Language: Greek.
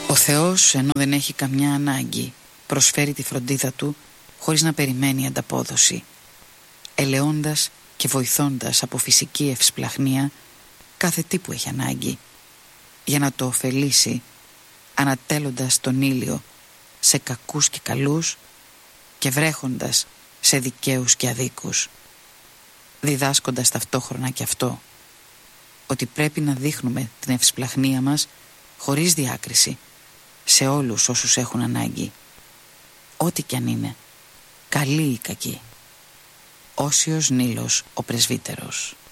Ο Θεός, ενώ δεν έχει καμιά ανάγκη, προσφέρει τη φροντίδα του χωρίς να περιμένει ανταπόδοση, ελεώντας και βοηθώντας από φυσική ευσπλαχνία κάθε τι που έχει ανάγκη, για να το ωφελήσει, ανατέλλοντας τον ήλιο σε κακούς και καλούς και βρέχοντας σε δικαίους και αδίκους, διδάσκοντας ταυτόχρονα και αυτό, ότι πρέπει να δείχνουμε την ευσπλαχνία μας χωρίς διάκριση σε όλους όσους έχουν ανάγκη, ό,τι κι αν είναι, καλοί ή κακοί. Όσιος Νήλος ο Πρεσβύτερος.